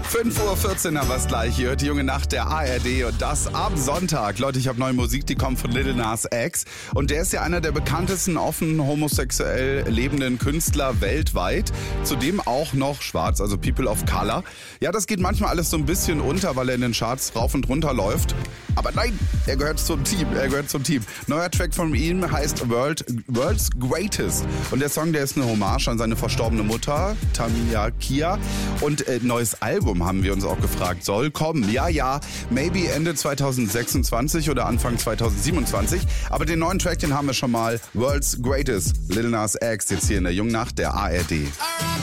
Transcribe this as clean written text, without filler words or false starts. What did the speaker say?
5:14 Uhr haben wir es gleich. Hier hört die junge Nacht der ARD und das am Sonntag. Leute, ich habe neue Musik, die kommt von Lil Nas X. Und der ist ja einer der bekanntesten offen homosexuell lebenden Künstler weltweit. Zudem auch noch schwarz, also People of Color. Ja, das geht manchmal alles so ein bisschen unter, weil er in den Charts rauf und runter läuft. Aber nein, er gehört zum Team. Neuer Track von ihm heißt World's Greatest. Und der Song, der ist eine Hommage an seine verstorbene Mutter, Tamia Kia. Und neues Album haben wir uns auch gefragt, soll kommen. Ja, maybe Ende 2026 oder Anfang 2027. Aber den neuen Track, den haben wir schon mal. World's Greatest, Lil Nas X, jetzt hier in der jungen Nacht der ARD.